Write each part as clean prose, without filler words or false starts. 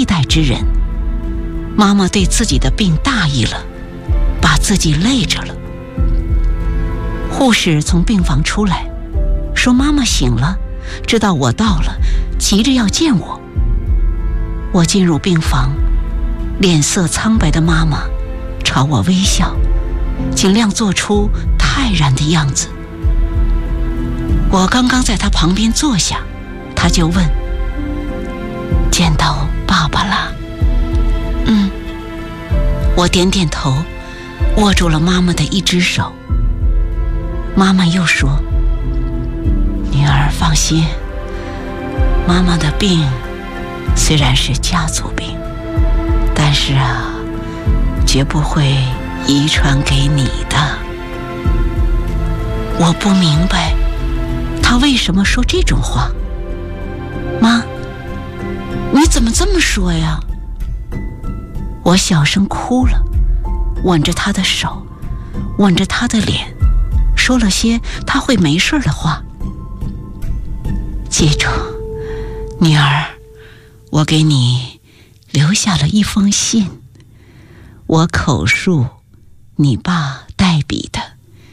待之人。妈妈对自己的病大意了，把自己累着了。护士从病房出来，说妈妈醒了，知道我到了，急着要见我。我进入病房，脸色苍白的妈妈朝我微笑，尽量做出泰然的样子。我刚刚在她旁边坐下，她就问：见到爸爸了？我点点头，握住了妈妈的一只手。妈妈又说：女儿放心，妈妈的病虽然是家族病，但是绝不会遗传给你的。我不明白她为什么说这种话。妈，你怎么这么说呀？我小声哭了，吻着她的手，吻着她的脸，说了些她会没事的话。记住，女儿，我给你留下了一封信，我口述，你爸代笔的。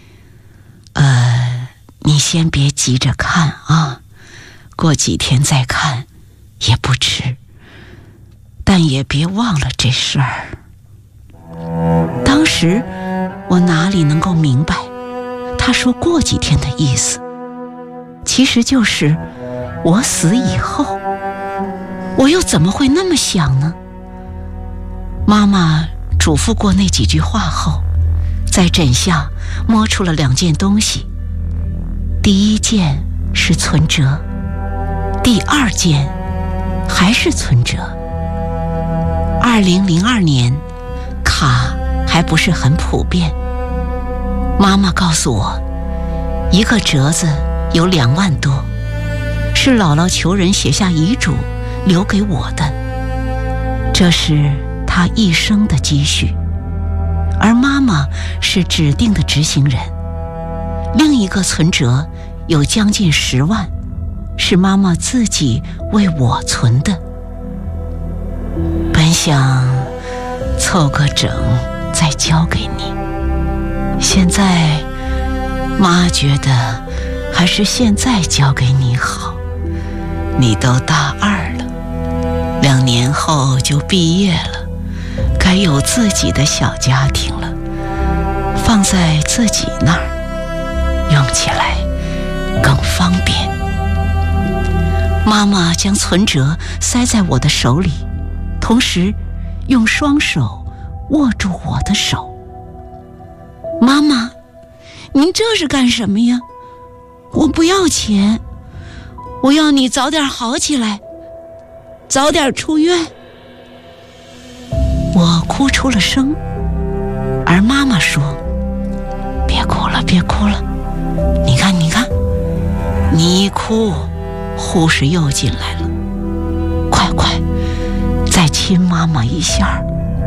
你先别急着看啊，过几天再看也不迟，但也别忘了这事儿。当时我哪里能够明白他说过几天的意思，其实就是我死以后。我又怎么会那么想呢？妈妈嘱咐过那几句话后，在枕下摸出了2件东西。第一件是存折，第2件还是存折。2002年，卡还不是很普遍。妈妈告诉我，一个折子有2万多，是姥姥求人写下遗嘱留给我的，这是她一生的积蓄，而妈妈是指定的执行人。另一个存折有将近10万，是妈妈自己为我存的。本想凑个整再交给你，现在妈觉得还是现在交给你好。你都大2了，2年后就毕业了，该有自己的小家庭了，放在自己那儿，用起来更方便。妈妈将存折塞在我的手里，同时用双手握住我的手。妈妈，您这是干什么呀？我不要钱，我要你早点好起来，早点出院。我哭出了声，而妈妈说：别哭了，别哭了，你看你看，你一哭，护士又进来了，快快再亲妈妈一下。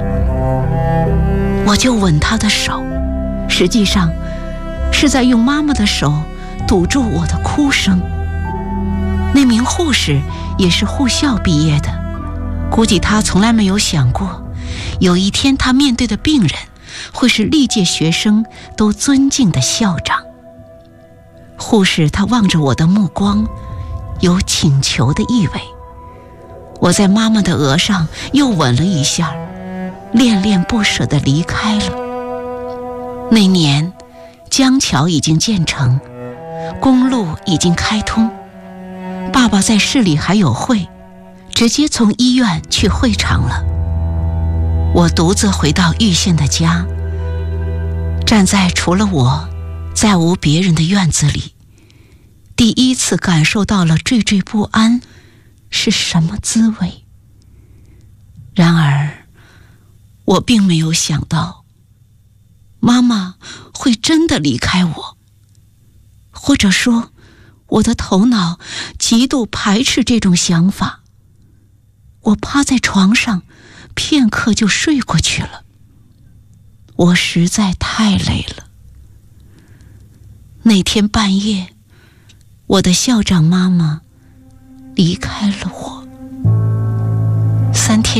我就吻她的手，实际上是在用妈妈的手堵住我的哭声。那名护士也是护校毕业的，估计她从来没有想过，有一天她面对的病人会是历届学生都尊敬的校长。护士她望着我的目光有请求的意味。我在妈妈的额上又吻了一下，恋恋不舍地离开了。那年江桥已经建成，公路已经开通，爸爸在市里还有会，直接从医院去会场了。我独自回到玉县的家，站在除了我再无别人的院子里，第一次感受到了惴惴不安是什么滋味。然而我并没有想到妈妈会真的离开我，或者说我的头脑极度排斥这种想法。我趴在床上片刻就睡过去了，我实在太累了。那天半夜，我的校长妈妈离开了我。3天